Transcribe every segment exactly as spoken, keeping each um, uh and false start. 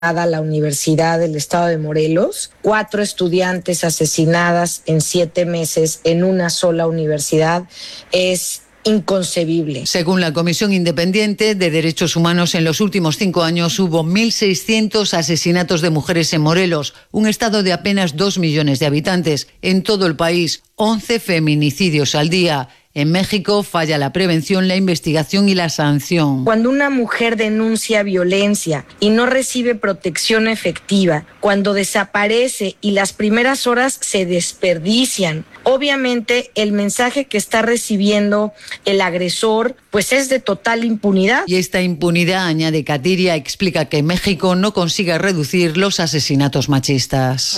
la Universidad del Estado de Morelos, cuatro estudiantes asesinadas en siete meses en una sola universidad, es inconcebible. Según la Comisión Independiente de Derechos Humanos, en los últimos cinco años hubo mil seiscientos asesinatos de mujeres en Morelos, un estado de apenas dos millones de habitantes. En todo el país, once feminicidios al día. En México falla la prevención, la investigación y la sanción. Cuando una mujer denuncia violencia y no recibe protección efectiva, cuando desaparece y las primeras horas se desperdician, obviamente el mensaje que está recibiendo el agresor pues es de total impunidad. Y esta impunidad, añade Katiria, explica que México no consiga reducir los asesinatos machistas.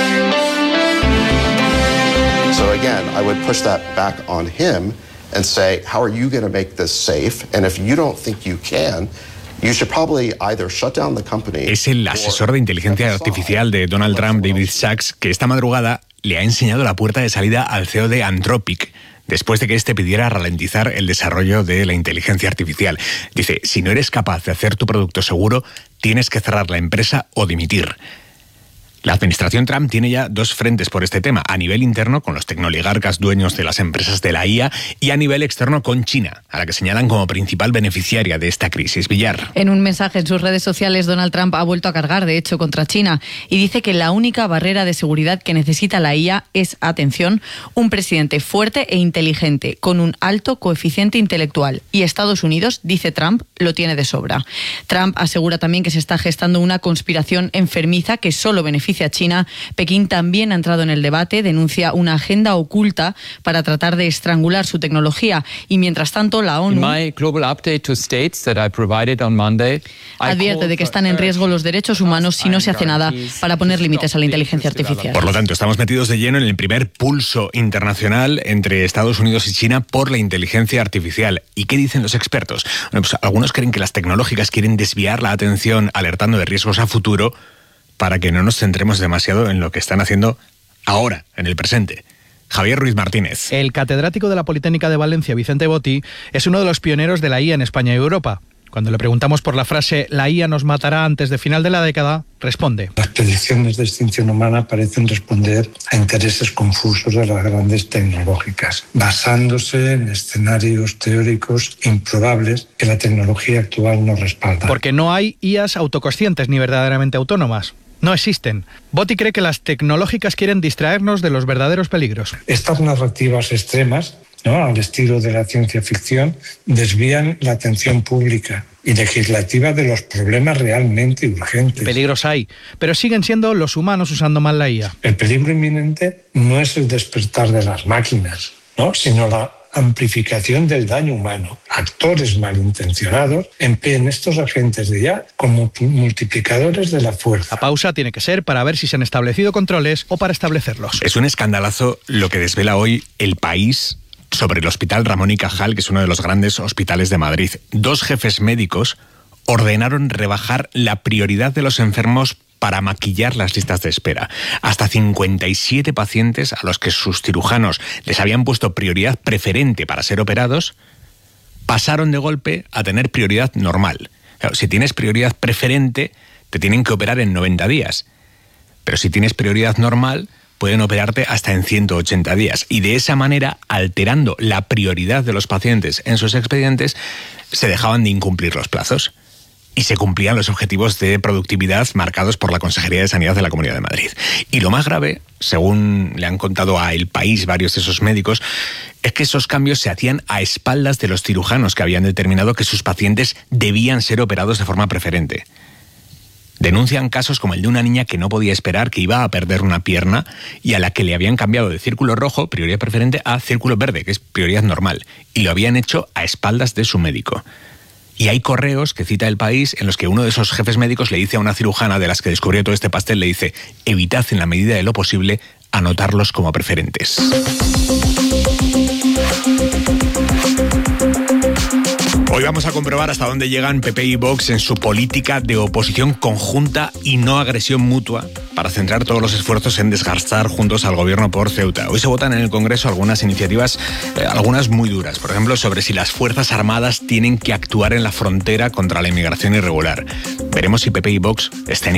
So again, I would push that back on him and say, how are you going to make this safe? And if you don't think you can, you should probably either shut down the company. Es el asesor de inteligencia artificial de Donald Trump, David Sachs, que esta madrugada le ha enseñado la puerta de salida al C E O de Anthropic, después de que éste pidiera ralentizar el desarrollo de la inteligencia artificial. Dice, si no eres capaz de hacer tu producto seguro, tienes que cerrar la empresa o dimitir. La administración Trump tiene ya dos frentes por este tema, a nivel interno con los tecnoligarcas dueños de las empresas de la I A y a nivel externo con China, a la que señalan como principal beneficiaria de esta crisis. Villar. En un mensaje en sus redes sociales, Donald Trump ha vuelto a cargar, de hecho, contra China y dice que la única barrera de seguridad que necesita la I A es, atención, un presidente fuerte e inteligente, con un alto coeficiente intelectual. Y Estados Unidos, dice Trump, lo tiene de sobra. Trump asegura también que se está gestando una conspiración enfermiza que solo beneficia a China. Pekín también ha entrado en el debate, denuncia una agenda oculta para tratar de estrangular su tecnología y mientras tanto la ONU advierte de que están en riesgo los derechos humanos si no se hace nada para poner límites a la inteligencia artificial. Por lo tanto, estamos metidos de lleno en el primer pulso internacional entre Estados Unidos y China por la inteligencia artificial. ¿Y qué dicen los expertos? Bueno, pues algunos creen que las tecnológicas quieren desviar la atención alertando de riesgos a futuro para que no nos centremos demasiado en lo que están haciendo ahora, en el presente. Javier Ruiz Martínez. El catedrático de la Politécnica de Valencia, Vicente Botti, es uno de los pioneros de la I A en España y Europa. Cuando le preguntamos por la frase «la I A nos matará antes de final de la década», responde: Las predicciones de extinción humana parecen responder a intereses confusos de las grandes tecnológicas, basándose en escenarios teóricos improbables que la tecnología actual no respalda. Porque no hay I As autoconscientes ni verdaderamente autónomas. No existen. Botti cree que las tecnológicas quieren distraernos de los verdaderos peligros. Estas narrativas extremas, ¿no?, al estilo de la ciencia ficción, desvían la atención pública y legislativa de los problemas realmente urgentes. Peligros hay, pero siguen siendo los humanos usando mal la I A. El peligro inminente no es el despertar de las máquinas, ¿no?, sino la amplificación del daño humano. Actores malintencionados emplean estos agentes de I A como multiplicadores de la fuerza. La pausa tiene que ser para ver si se han establecido controles o para establecerlos. Es un escandalazo lo que desvela hoy El País sobre el Hospital Ramón y Cajal, que es uno de los grandes hospitales de Madrid. Dos jefes médicos ordenaron rebajar la prioridad de los enfermos para maquillar las listas de espera. Hasta cincuenta y siete pacientes a los que sus cirujanos les habían puesto prioridad preferente para ser operados, pasaron de golpe a tener prioridad normal. Claro, si tienes prioridad preferente, te tienen que operar en noventa días. Pero si tienes prioridad normal, pueden operarte hasta en ciento ochenta días. Y de esa manera, alterando la prioridad de los pacientes en sus expedientes, se dejaban de incumplir los plazos y se cumplían los objetivos de productividad marcados por la Consejería de Sanidad de la Comunidad de Madrid. Y lo más grave, según le han contado a El País varios de esos médicos, es que esos cambios se hacían a espaldas de los cirujanos que habían determinado que sus pacientes debían ser operados de forma preferente. Denuncian casos como el de una niña que no podía esperar, que iba a perder una pierna y a la que le habían cambiado de círculo rojo, prioridad preferente, a círculo verde, que es prioridad normal. Y lo habían hecho a espaldas de su médico. Y hay correos que cita El País en los que uno de esos jefes médicos le dice a una cirujana de las que descubrió todo este pastel, le dice: evitad en la medida de lo posible anotarlos como preferentes. Hoy vamos a comprobar hasta dónde llegan P P y Vox en su política de oposición conjunta y no agresión mutua para centrar todos los esfuerzos en desgastar juntos al gobierno por Ceuta. Hoy se votan en el Congreso algunas iniciativas, eh, algunas muy duras, por ejemplo, sobre si las Fuerzas Armadas tienen que actuar en la frontera contra la inmigración irregular. Veremos si P P y Vox están